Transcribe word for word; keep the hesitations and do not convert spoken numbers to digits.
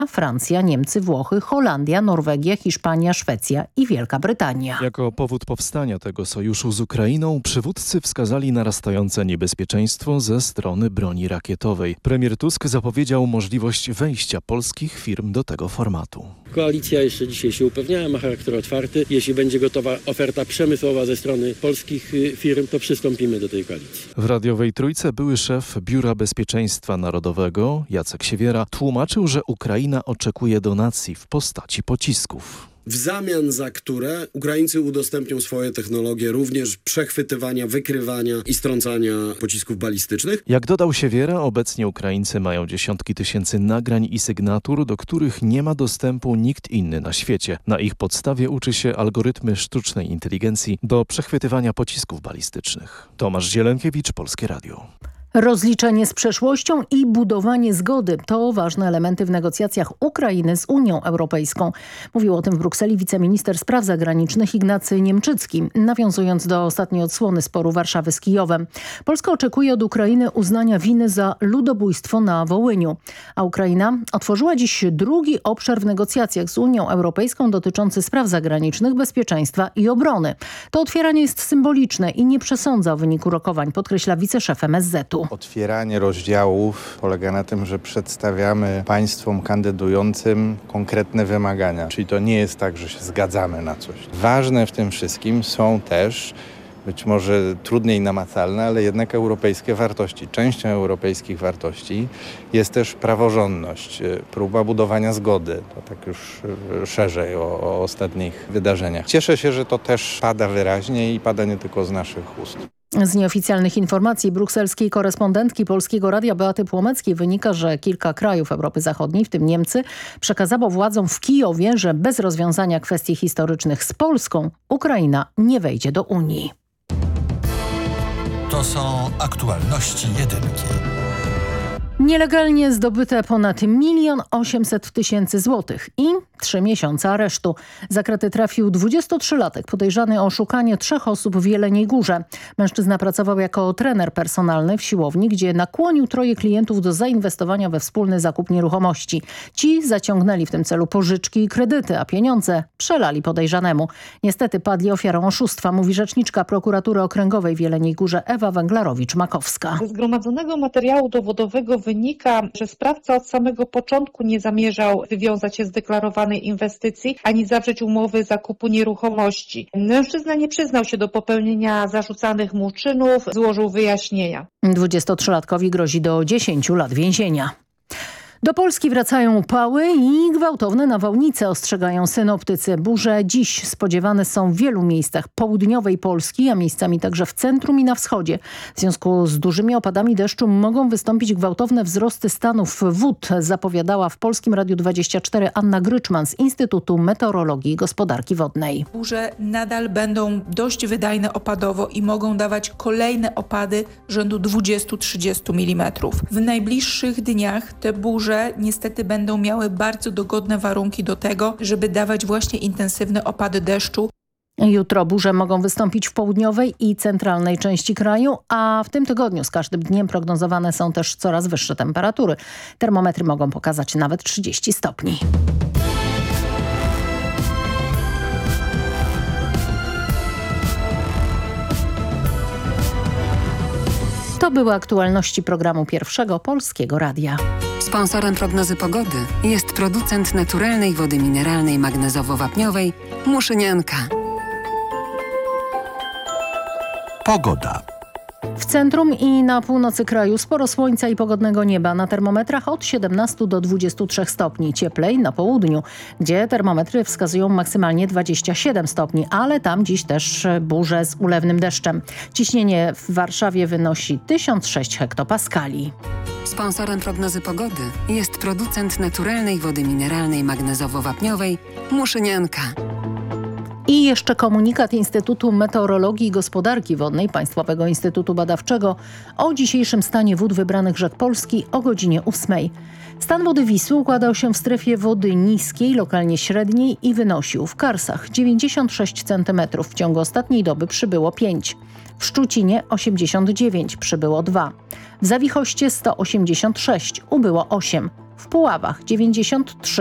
a Francja, Niemcy, Włochy, Holandia, Norwegia, Hiszpania, Szwecja i Wielka Brytania. Jako powód powstania tego sojuszu z Ukrainą przywódcy wskazali narastające niebezpieczeństwo ze strony broni rakietowej. Premier Tusk zapowiedział możliwość wejścia polskich firm do tego formatu. Koalicja jeszcze dzisiaj się upewniała, ma charakter otwarty. Jeśli będzie gotowa oferta przemysłowa ze strony polskich firm, to przystąpimy do tej koalicji. W radiowej trójce były szef Biura Bezpieczeństwa Narodowego Jacek Siewiera tłumaczył, że Ukraina oczekuje donacji w postaci pocisków. W zamian za które Ukraińcy udostępnią swoje technologie również przechwytywania, wykrywania i strącania pocisków balistycznych. Jak dodał Siewiera, obecnie Ukraińcy mają dziesiątki tysięcy nagrań i sygnatur, do których nie ma dostępu nikt inny na świecie. Na ich podstawie uczy się algorytmy sztucznej inteligencji do przechwytywania pocisków balistycznych. Tomasz Zielenkiewicz, Polskie Radio. Rozliczenie z przeszłością i budowanie zgody to ważne elementy w negocjacjach Ukrainy z Unią Europejską. Mówił o tym w Brukseli wiceminister spraw zagranicznych Ignacy Niemczycki, nawiązując do ostatniej odsłony sporu Warszawy z Kijowem. Polska oczekuje od Ukrainy uznania winy za ludobójstwo na Wołyniu. A Ukraina otworzyła dziś drugi obszar w negocjacjach z Unią Europejską dotyczący spraw zagranicznych, bezpieczeństwa i obrony. To otwieranie jest symboliczne i nie przesądza o wyniku rokowań, podkreśla wiceszef M S Z u. Otwieranie rozdziałów polega na tym, że przedstawiamy państwom kandydującym konkretne wymagania. Czyli to nie jest tak, że się zgadzamy na coś. Ważne w tym wszystkim są też być może trudniej namacalne, ale jednak europejskie wartości. Częścią europejskich wartości jest też praworządność, próba budowania zgody. To tak już szerzej o, o ostatnich wydarzeniach. Cieszę się, że to też pada wyraźnie i pada nie tylko z naszych ust. Z nieoficjalnych informacji brukselskiej korespondentki Polskiego Radia Beaty Płomeckiej wynika, że kilka krajów Europy Zachodniej, w tym Niemcy, przekazało władzom w Kijowie, że bez rozwiązania kwestii historycznych z Polską Ukraina nie wejdzie do Unii. To są aktualności jedynki. Nielegalnie zdobyte ponad milion osiemset tysięcy złotych i trzy miesiące aresztu. Za kraty trafił dwudziestotrzylatek podejrzany o oszukanie trzech osób w Jeleniej Górze. Mężczyzna pracował jako trener personalny w siłowni, gdzie nakłonił troje klientów do zainwestowania we wspólny zakup nieruchomości. Ci zaciągnęli w tym celu pożyczki i kredyty, a pieniądze przelali podejrzanemu. Niestety padli ofiarą oszustwa, mówi rzeczniczka prokuratury okręgowej w Jeleniej Górze Ewa Węglarowicz-Makowska. Ze zgromadzonego materiału dowodowego wynika, że sprawca od samego początku nie zamierzał wywiązać się z deklarowanej inwestycji ani zawrzeć umowy zakupu nieruchomości. Mężczyzna nie przyznał się do popełnienia zarzucanych mu czynów, złożył wyjaśnienia. dwudziestotrzylatkowi grozi do dziesięciu lat więzienia. Do Polski wracają upały i gwałtowne nawałnice, ostrzegają synoptycy. Burze dziś spodziewane są w wielu miejscach południowej Polski, a miejscami także w centrum i na wschodzie. W związku z dużymi opadami deszczu mogą wystąpić gwałtowne wzrosty stanów wód, zapowiadała w Polskim Radiu dwadzieścia cztery Anna Gryczman z Instytutu Meteorologii i Gospodarki Wodnej. Burze nadal będą dość wydajne opadowo i mogą dawać kolejne opady rzędu dwadzieścia do trzydziestu milimetrów. W najbliższych dniach te burze niestety będą miały bardzo dogodne warunki do tego, żeby dawać właśnie intensywne opady deszczu. Jutro burze mogą wystąpić w południowej i centralnej części kraju, a w tym tygodniu z każdym dniem prognozowane są też coraz wyższe temperatury. Termometry mogą pokazać nawet trzydzieści stopni. To były aktualności programu Pierwszego Polskiego Radia. Sponsorem prognozy pogody jest producent naturalnej wody mineralnej magnezowo-wapniowej Muszynianka. Pogoda. W centrum i na północy kraju sporo słońca i pogodnego nieba. Na termometrach od siedemnastu do dwudziestu trzech stopni. Cieplej na południu, gdzie termometry wskazują maksymalnie dwadzieścia siedem stopni, ale tam dziś też burze z ulewnym deszczem. Ciśnienie w Warszawie wynosi tysiąc sześć hektopaskali. Sponsorem prognozy pogody jest producent naturalnej wody mineralnej magnezowo-wapniowej Muszynianka. I jeszcze komunikat Instytutu Meteorologii i Gospodarki Wodnej Państwowego Instytutu Badawczego o dzisiejszym stanie wód wybranych rzek Polski o godzinie ósmej. Stan wody Wisły układał się w strefie wody niskiej, lokalnie średniej i wynosił w Karsach dziewięćdziesiąt sześć centymetrów. W ciągu ostatniej doby przybyło pięć. W Szczucinie osiemdziesiąt dziewięć, przybyło dwa. W Zawichoście sto osiemdziesiąt sześć, ubyło osiem. w Puławach dziewięćdziesiąt trzy,